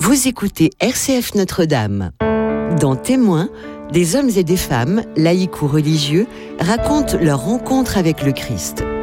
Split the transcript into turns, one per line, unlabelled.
Vous écoutez RCF Notre-Dame. Dans Témoins, des hommes et des femmes, laïcs ou religieux, racontent leur rencontre avec le Christ.